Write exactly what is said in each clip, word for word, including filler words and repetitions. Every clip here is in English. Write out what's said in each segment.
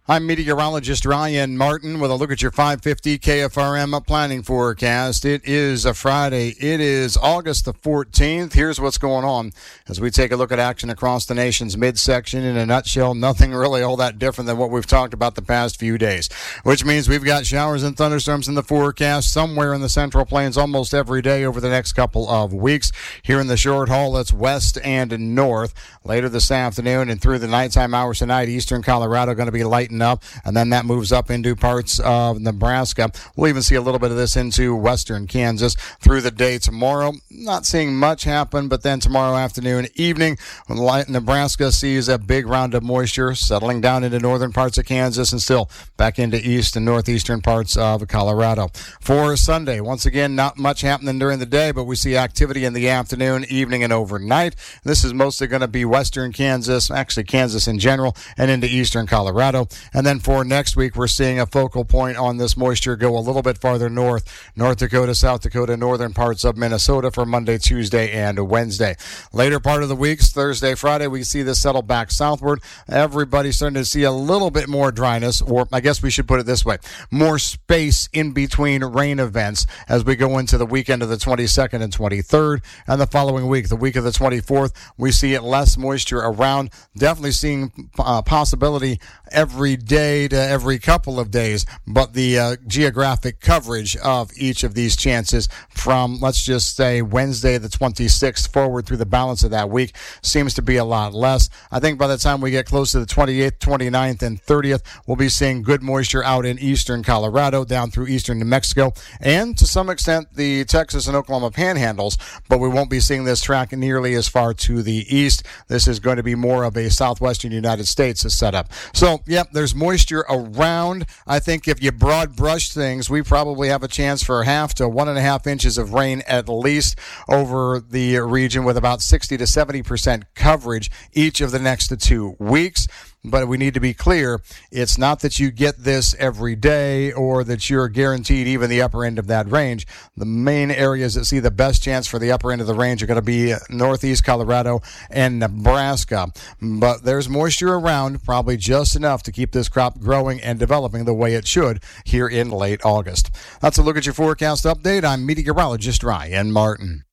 I'm meteorologist Ryan Martin with a look at your five fifty K F R M planning forecast. It is a Friday. It is August the fourteenth. Here's what's going on as we take a look at action across the nation's midsection. In a nutshell, nothing really all that different than what we've talked about the past few days, which means we've got showers and thunderstorms in the forecast somewhere in the Central Plains almost every day over the next couple of weeks. Here in the short haul, it's west and north. Later this afternoon and through the nighttime hours tonight, eastern Colorado going to be lightened up, and then that moves up into parts of Nebraska. We'll even see a little bit of this into western Kansas through the day tomorrow. Not seeing much happen, but then tomorrow afternoon, evening, Nebraska sees a big round of moisture settling down into northern parts of Kansas and still back into east and northeastern parts of Colorado. For Sunday, once again, not much happening during the day, but we see activity in the afternoon, evening, and overnight. This is mostly going to be western Kansas, actually Kansas in general, and into eastern Colorado. And then for next week, we're seeing a focal point on this moisture go a little bit farther north, North Dakota, South Dakota, northern parts of Minnesota for Monday, Tuesday, and Wednesday. Later part of the weeks, Thursday, Friday, we see this settle back southward. Everybody's starting to see a little bit more dryness, or I guess we should put it this way, more space in between rain events as we go into the weekend of the twenty-second and twenty-third. And the following week, the week of the twenty-fourth, we see it less moisture around. Definitely seeing uh, possibility every day to every couple of days, but the uh, geographic coverage of each of these chances from, let's just say, Wednesday the twenty-sixth forward through the balance of that week seems to be a lot less. I think by the time we get close to the twenty-eighth, twenty-ninth, and thirtieth, we'll be seeing good moisture out in eastern Colorado, down through eastern New Mexico, and to some extent the Texas and Oklahoma panhandles, but we won't be seeing this track nearly as far to the east. This is going to be more of a southwestern United States setup. So, yep, there's moisture around. I think if you broad brush things, we probably have a chance for half to one and a half inches of rain at least over the region, with about sixty to seventy percent coverage each of the next two weeks. But we need to be clear, it's not that you get this every day or that you're guaranteed even the upper end of that range. The main areas that see the best chance for the upper end of the range are going to be northeast Colorado and Nebraska. But there's moisture around, probably just enough to keep this crop growing and developing the way it should here in late August. That's a look at your forecast update. I'm meteorologist Ryan Martin.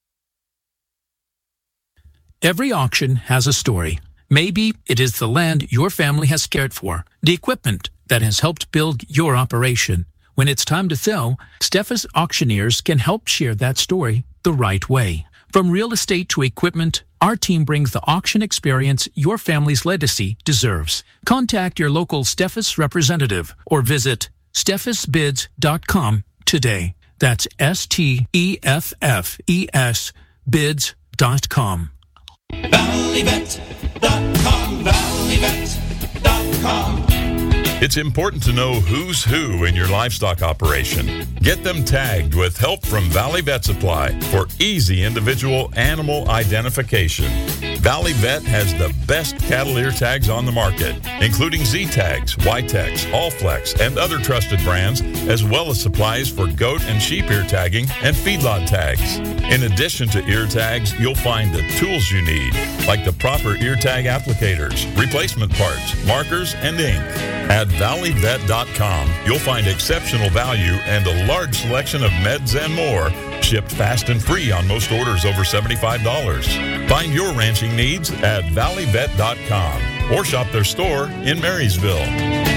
Every auction has a story. Maybe it is the land your family has cared for, the equipment that has helped build your operation. When it's time to sell, Steffes Auctioneers can help share that story the right way. From real estate to equipment, our team brings the auction experience your family's legacy deserves. Contact your local Steffes representative or visit steffes bids dot com today. That's S T E F F E S bids dot com. Valley Vet dot com, Valley Vet dot com. It's important to know who's who in your livestock operation. Get them tagged with help from Valley Vet Supply for easy individual animal identification. Valley Vet has the best cattle ear tags on the market, including Z-Tags, Y-Tex, Allflex, and other trusted brands, as well as supplies for goat and sheep ear tagging and feedlot tags. In addition to ear tags, you'll find the tools you need, like the proper ear tag applicators, replacement parts, markers, and ink. At Valley Vet dot com, you'll find exceptional value and a large selection of meds and more, shipped fast and free on most orders over seventy-five dollars. Find your ranching needs at Valley Vet dot com or shop their store in Marysville.